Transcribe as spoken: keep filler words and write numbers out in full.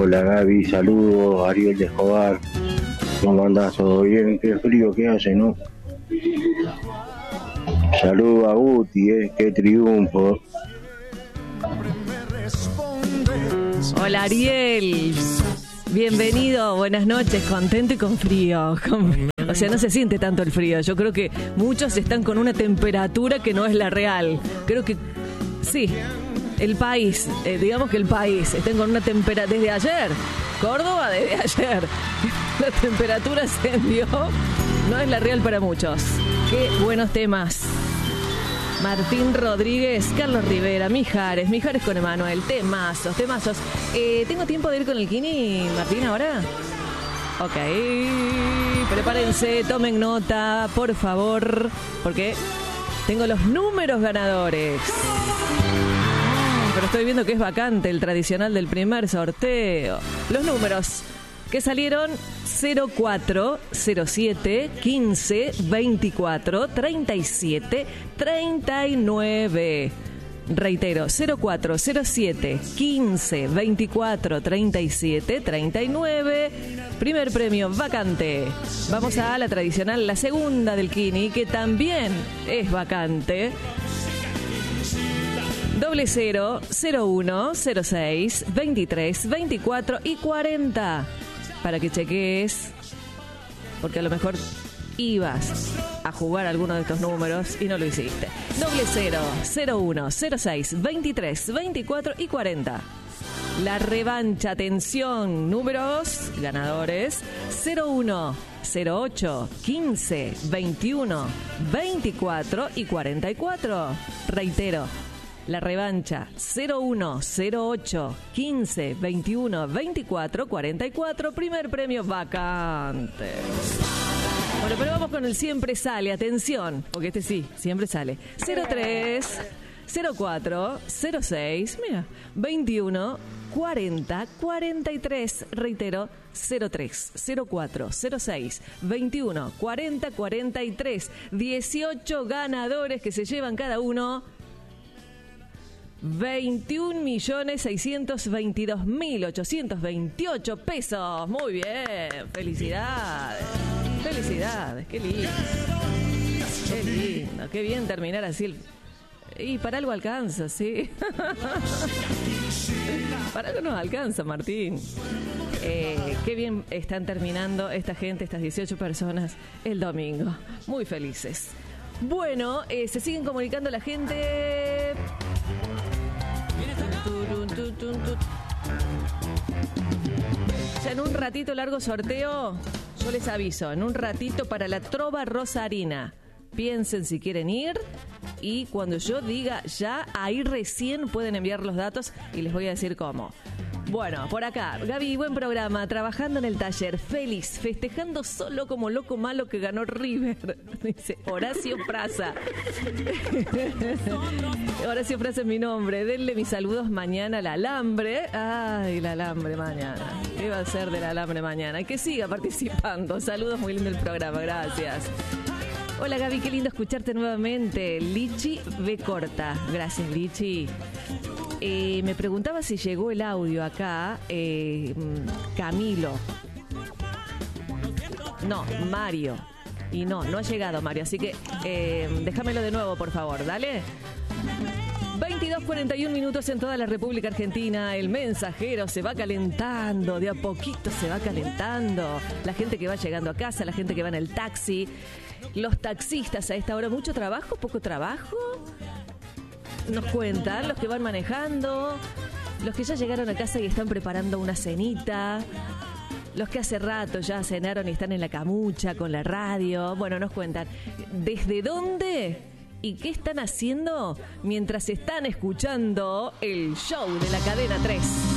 Hola Gaby, saludos, Ariel de Escobar. ¿Cómo andás? ¿Todo bien? Qué frío que hace, ¿no? Saludos a Guti, eh, qué triunfo. Hola Ariel, bienvenido, buenas noches, contento y con frío. Con... O sea, no se siente tanto el frío. Yo creo que muchos están con una temperatura que no es la real. Creo que sí, el país, eh, digamos que el país, están con una temperatura desde ayer. Córdoba desde ayer. La temperatura ascendió. No es la real para muchos. Qué buenos temas. Martín Rodríguez, Carlos Rivera, Mijares, Mijares con Emanuel, temazos, temazos. Eh, ¿Tengo tiempo de ir con el Kini, Martín, ahora? Ok, prepárense, tomen nota, por favor, porque tengo los números ganadores. Pero estoy viendo que es vacante el tradicional del primer sorteo. Los números que salieron: cero cuatro cero siete quince veinticuatro treinta y siete treinta y nueve. Reitero, cero cuatro cero siete quince veinticuatro treinta y siete treinta y nueve. Primer premio vacante. Vamos a la tradicional, la segunda del Kini, que también es vacante. Doble cero cero uno cero seis veintitrés veinticuatro y cuarenta. Para que cheques, porque a lo mejor ibas a jugar alguno de estos números y no lo hiciste. Doble cero cero uno cero seis veintitrés veinticuatro y cuarenta. La revancha, atención, números ganadores: cero uno cero ocho quince veintiuno veinticuatro y cuarenta y cuatro. Reitero, la revancha: cero uno cero ocho quince veintiuno veinticuatro cuarenta y cuatro. Primer premio vacante. Bueno, pero vamos con el siempre sale. Atención, porque este sí, siempre sale. cero tres cero cuatro cero seis, mira, veintiuno cuarenta cuarenta y tres. Reitero, cero tres cero cuatro cero seis veintiuno cuarenta cuarenta y tres. dieciocho ganadores que se llevan cada uno veintiún millones seiscientos veintidós mil ochocientos veintiocho pesos. Muy bien, felicidades. Felicidades, qué lindo. Qué lindo, qué bien terminar así. El... Y para algo alcanza, ¿sí? Para algo nos alcanza, Martín. Eh, qué bien están terminando esta gente, estas dieciocho personas, el domingo. Muy felices. Bueno, eh, se siguen comunicando la gente. Ya en un ratito largo sorteo, yo les aviso, en un ratito para la Trova Rosarina. Piensen si quieren ir y cuando yo diga ya, ahí recién pueden enviar los datos y les voy a decir cómo. Bueno, por acá, Gaby, buen programa, trabajando en el taller, feliz, festejando solo como loco malo que ganó River, dice Horacio Praza. Horacio Praza es mi nombre, denle mis saludos mañana al alambre. Ay, el alambre mañana, ¿qué va a ser del alambre mañana? Y que siga participando, saludos, muy lindo el programa, gracias. Hola Gaby, qué lindo escucharte nuevamente. Lichi B. Corta. Gracias, Lichi. Eh, me preguntaba si llegó el audio acá. Eh, Camilo. No, Mario. Y no, no ha llegado Mario. Así que eh, déjamelo de nuevo, por favor. Dale. veintidós cuarenta y uno minutos en toda la República Argentina. El mensajero se va calentando, de a poquito se va calentando. La gente que va llegando a casa, la gente que va en el taxi, los taxistas a esta hora. ¿Mucho trabajo? ¿Poco trabajo? Nos cuentan los que van manejando, los que ya llegaron a casa y están preparando una cenita, los que hace rato ya cenaron y están en la camucha con la radio. Bueno, nos cuentan desde dónde y qué están haciendo mientras están escuchando el show de la Cadena tres.